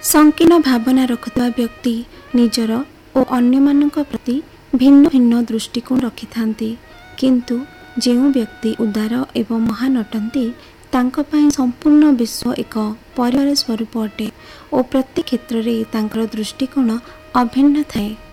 ସଂକୀର୍ଣ୍ଣ ଭାବନା ରଖୁଥିବା ବ୍ୟକ୍ତି ନିଜର ଓ ଅନ୍ୟମାନଙ୍କ ପ୍ରତି ଭିନ୍ନ ଭିନ୍ନ ଦୃଷ୍ଟିକୋଣ ରଖିଥାନ୍ତି, କିନ୍ତୁ ଯେଉଁ ବ୍ୟକ୍ତି ଉଦାର ଏବଂ ମହାନ ଅଟନ୍ତି ତାଙ୍କ ପାଇଁ ସମ୍ପୂର୍ଣ୍ଣ ବିଶ୍ୱ ଏକ ପରିବାର ସ୍ୱରୂପ ଅଟେ ଓ ପ୍ରତି କ୍ଷେତ୍ରରେ ତାଙ୍କର ଦୃଷ୍ଟିକୋଣ ଅଭିନ୍ନ ଥାଏ।